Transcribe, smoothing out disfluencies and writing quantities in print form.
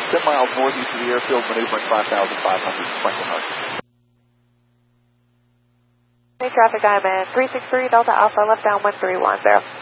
10 miles northeast of the airfield, maneuvering 5,500 Franklin Harbor. Traffic, I'm at 363 Delta Alpha, left down 1310.